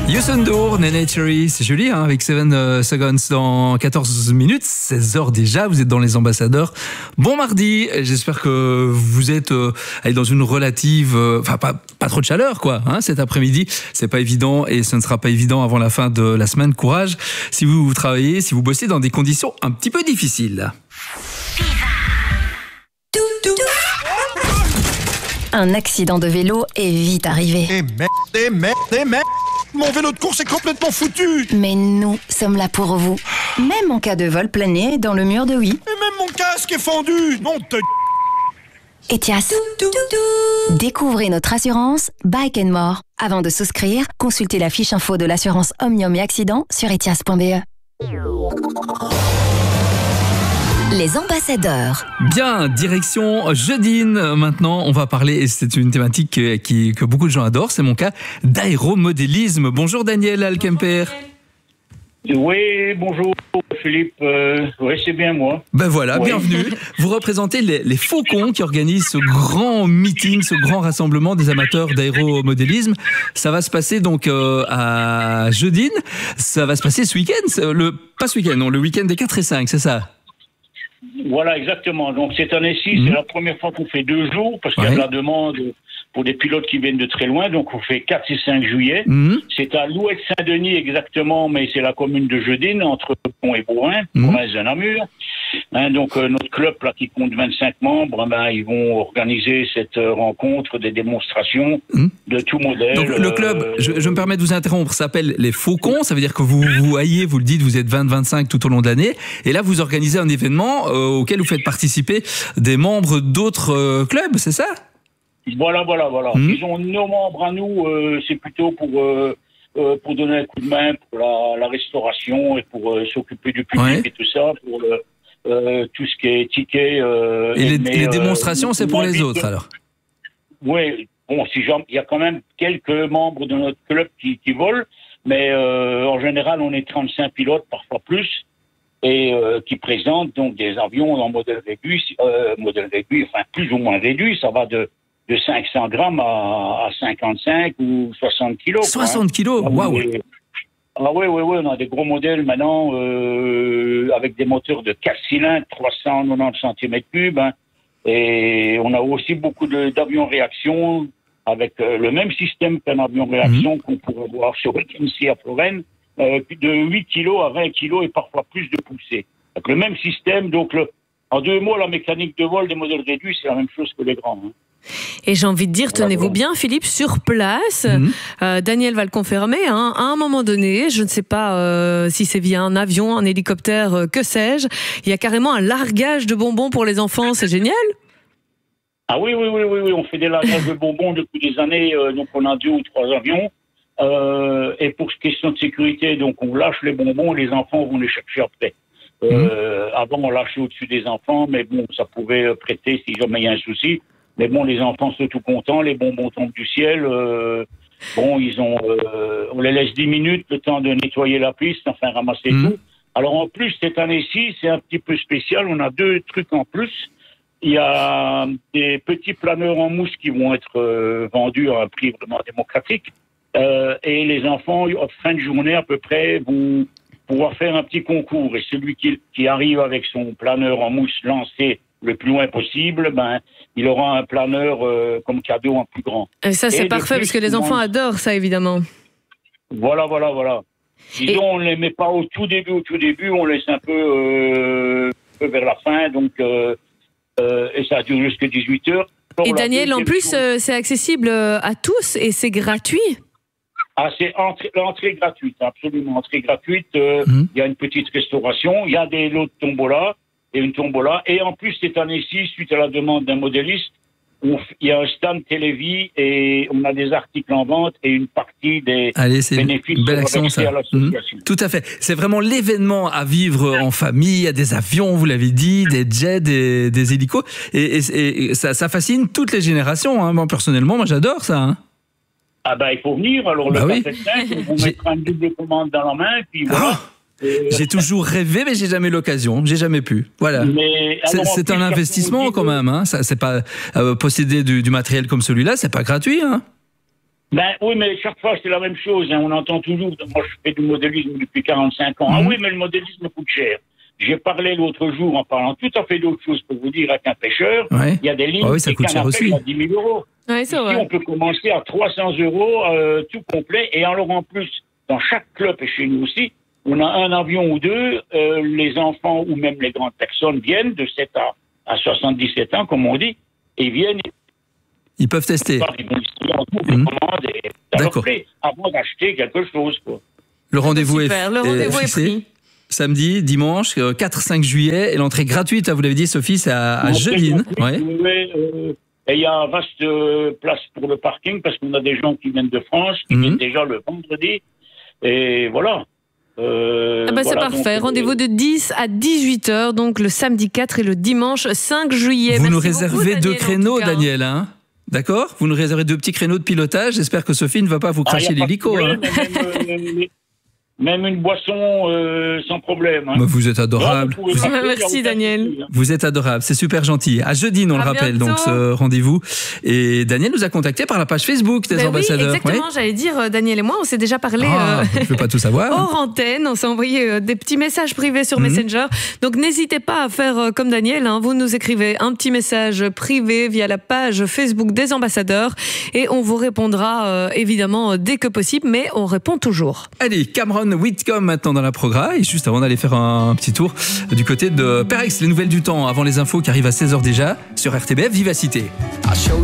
Youssoundour, Néné Cherry, c'est Julie avec 7 Seconds dans 14 minutes, 16h déjà, vous êtes dans les ambassadeurs. Bon mardi, j'espère que vous êtes dans une relative, pas trop de chaleur quoi, cet après-midi. C'est pas évident et ce ne sera pas évident avant la fin de la semaine. Courage si vous travaillez, si vous bossez dans des conditions un petit peu difficiles. Un accident de vélo est vite arrivé. Et merde, mon vélo de course est complètement foutu. Mais nous sommes là pour vous. Même en cas de vol plané dans le mur de oui. Et même mon casque est fendu. Non, Etias. Découvrez notre assurance Bike & More. Avant de souscrire, consultez la fiche info de l'assurance Omnium et Accident sur etias.be. Les ambassadeurs. Bien, direction Jeudine. Maintenant, on va parler, et c'est une thématique que beaucoup de gens adorent, c'est mon cas, d'aéromodélisme. Bonjour Daniel Alkemper. Oui, bonjour Philippe. Oui, c'est bien moi. Ben voilà, oui. Bienvenue. Vous représentez les Faucons qui organisent ce grand meeting, ce grand rassemblement des amateurs d'aéromodélisme. Ça va se passer donc à Jeudine. Ça va se passer ce week-end. Pas ce week-end, non, le week-end des 4 et 5, c'est ça? Voilà, exactement. Donc cette année-ci, c'est la première fois qu'on fait 2 jours, parce qu'il y a de la demande pour des pilotes qui viennent de très loin. Donc on fait 4 et 5 juillet. C'est à Louët-Saint-Denis exactement, mais c'est la commune de Jeudine, entre Pont et Bourrin, province de Namur. Donc notre club là, qui compte 25 membres, ils vont organiser cette rencontre, des démonstrations de tout modèle. Donc le club, je me permets de vous interrompre, s'appelle les Faucons. Ça veut dire que vous voyez, vous le dites, vous êtes 20-25 tout au long de l'année. Et là, vous organisez un événement auquel vous faites participer des membres d'autres clubs, c'est ça? Voilà. Disons, nos membres à nous, c'est plutôt pour donner un coup de main pour la restauration et pour s'occuper du public et tout ça, pour tout ce qui est ticket. Et les démonstrations, c'est pour les autres alors? Oui, bon, il y a quand même quelques membres de notre club qui volent, mais en général, on est 35 pilotes, parfois plus, et qui présentent donc des avions en modèle réduit, enfin plus ou moins réduit, ça va de 500 grammes à 55 ou 60 kilos. 60 kilos, waouh! Ah oui, on a des gros modèles maintenant avec des moteurs de 4 cylindres, 390 cm3, et on a aussi beaucoup d'avions réaction avec le même système qu'un avion réaction qu'on pourrait voir sur MC à Florène, de 8 kilos à 20 kilos et parfois plus de poussée. Avec le même système, donc en 2 mots, la mécanique de vol des modèles réduits, c'est la même chose que les grands. Et j'ai envie de dire, tenez-vous bien Philippe, sur place, Daniel va le confirmer, à un moment donné, je ne sais pas si c'est via un avion, un hélicoptère, que sais-je, il y a carrément un largage de bonbons pour les enfants, c'est génial. Ah oui, on fait des largages de bonbons depuis des années, donc on a 2 ou 3 avions, et pour question de sécurité, donc on lâche les bonbons, les enfants vont les chercher après. Avant on lâchait au-dessus des enfants, mais bon, ça pouvait prêter si jamais il y a un souci. Mais bon, les enfants sont tout contents, les bonbons tombent du ciel. On les laisse 10 minutes, le temps de nettoyer la piste, enfin ramasser tout. Alors en plus, cette année-ci, c'est un petit peu spécial. On a 2 trucs en plus. Il y a des petits planeurs en mousse qui vont être vendus à un prix vraiment démocratique. Et les enfants, en fin de journée à peu près, vont pouvoir faire un petit concours. Et celui qui arrive avec son planeur en mousse lancé le plus loin possible, il aura un planeur comme cadeau en plus grand. Et ça, c'est parfait, parce que les enfants adorent ça, évidemment. Voilà. Disons, on ne les met pas au tout début, on laisse un peu vers la fin, donc, et ça dure jusqu'à 18h. Et Daniel, en plus, c'est accessible à tous et c'est gratuit. Ah, c'est entrée gratuite, absolument, entrée gratuite. Il y a une petite restauration, il y a des lots de tombola, et une tombola. Et en plus, cette année-ci, suite à la demande d'un modéliste, il y a un stand Télévie et on a des articles en vente et une partie des bénéfices une belle action, ça. à l'association. Tout à fait. C'est vraiment l'événement à vivre en famille. Il y a des avions, vous l'avez dit, des jets, des hélicos. Et ça fascine toutes les générations. Moi, personnellement, j'adore ça. Ah il faut venir. Alors, le 4 et 5, on vous mettra une double commande dans la main, puis voilà. J'ai toujours rêvé, mais j'ai jamais l'occasion, j'ai jamais pu. Voilà. C'est un investissement quand même. C'est pas posséder du matériel comme celui-là, c'est pas gratuit. Ben oui, mais chaque fois c'est la même chose. Hein. On entend toujours. Moi, je fais du modélisme depuis 45 ans. Ah oui, mais le modélisme coûte cher. J'ai parlé l'autre jour en parlant tout à fait d'autre chose pour vous dire avec un pêcheur. Ouais. Il y a des lignes ça coûte cher à aussi. 10 000 euros. Ouais, c'est vrai. Ici, on peut commencer à 300 euros tout complet. Et alors en plus, dans chaque club et chez nous aussi, on a un avion ou deux. Les enfants ou même les grandes personnes viennent de 7 à 77 ans, comme on dit, et viennent. Ils peuvent tester. D'accord. Avant d'acheter quelque chose, quoi. Le rendez-vous Super, le rendez-vous est fixé. pris. Samedi, dimanche, 4-5 juillet. Et l'entrée gratuite, vous l'avez dit, Sophie, c'est à Jeudine. Ouais. Et il y a un vaste place pour le parking parce qu'on a des gens qui viennent de France, qui viennent déjà le vendredi. Et voilà. C'est parfait. Rendez-vous de 10 à 18h, donc le samedi 4 et le dimanche 5 juillet. Vous Merci nous réservez beaucoup, 2 Daniel, créneaux, Daniel, hein? D'accord? Vous nous réservez 2 petits créneaux de pilotage. J'espère que Sophie ne va pas vous cracher l'hélico. Hein. Même une boisson sans problème. Hein. Mais vous êtes adorable. Merci, Daniel. Vous êtes adorable, c'est super gentil. À Jeudine, on le rappelle, bientôt. donc ce rendez-vous. Et Daniel nous a contacté par la page Facebook des ambassadeurs. Oui, exactement. J'allais dire, Daniel et moi, on s'est déjà parlé je ne veux pas tout savoir. hors antenne. On s'est envoyé des petits messages privés sur Messenger. Donc n'hésitez pas à faire comme Daniel. Hein. Vous nous écrivez un petit message privé via la page Facebook des ambassadeurs et on vous répondra évidemment dès que possible, mais on répond toujours. Allez, Cameron Whitcomb maintenant dans la programme. Et juste avant d'aller faire un petit tour du côté de Perex, les nouvelles du temps avant les infos qui arrivent à 16h déjà sur RTBF Vivacité.